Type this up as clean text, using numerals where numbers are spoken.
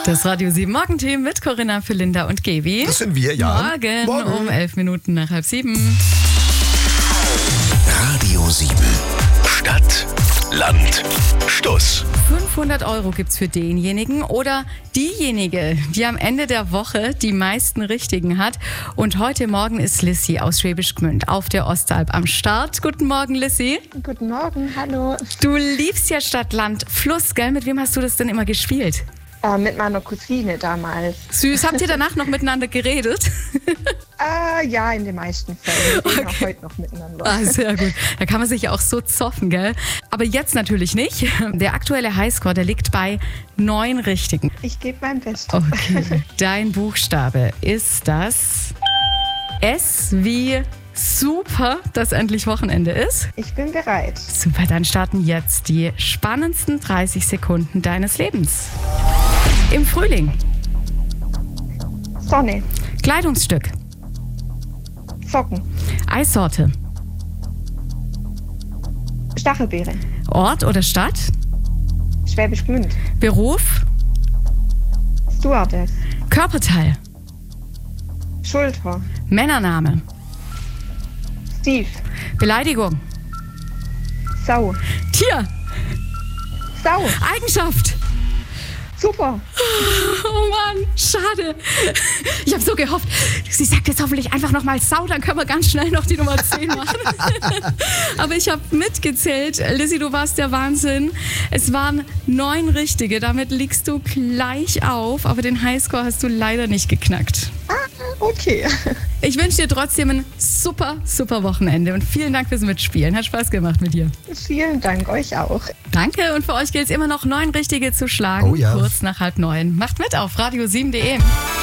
Das Radio 7 Morgenteam mit Corinna, Linda und Gevi. Das sind wir, ja. Morgen um 11 Minuten nach 6:30. Radio 7. Stadt, Land, Stuss. 500 € gibt's für denjenigen oder diejenige, die am Ende der Woche die meisten Richtigen hat. Und heute Morgen ist Lissy aus Schwäbisch Gmünd auf der Ostalb am Start. Guten Morgen, Lissy. Guten Morgen, hallo. Du liebst ja Stadt, Land, Fluss, gell? Mit wem hast du das denn immer gespielt? Mit meiner Cousine damals. Süß. Habt ihr danach noch miteinander geredet? Ja, in den meisten Fällen. Wir reden auch heute noch miteinander. Ah, sehr gut. Da kann man sich ja auch so zoffen, gell? Aber jetzt natürlich nicht. Der aktuelle Highscore, der liegt bei 9 Richtigen. Ich gebe mein Bestes. Okay. Dein Buchstabe ist das S wie super, dass endlich Wochenende ist. Ich bin bereit. Super, dann starten jetzt die spannendsten 30 Sekunden deines Lebens. Im Frühling. Sonne. Kleidungsstück. Socken. Eissorte. Stachelbeere. Ort oder Stadt. Schwäbisch Gmünd. Beruf. Stewardess. Körperteil. Schulter. Männername. Steve. Beleidigung. Sau. Tier. Sau. Eigenschaft. Super. Oh Mann, schade. Ich habe so gehofft, sie sagt jetzt hoffentlich einfach nochmal Sau, dann können wir ganz schnell noch die Nummer 10 machen. Aber ich habe mitgezählt. Lissy, du warst der Wahnsinn. Es waren 9 Richtige, damit liegst du gleich auf, aber den Highscore hast du leider nicht geknackt. Okay. Ich wünsche dir trotzdem ein super, super Wochenende und vielen Dank fürs Mitspielen. Hat Spaß gemacht mit dir. Vielen Dank, euch auch. Danke und für euch gilt es immer noch 9 Richtige zu schlagen. Oh ja. Kurz nach 8:30. Macht mit auf radio7.de.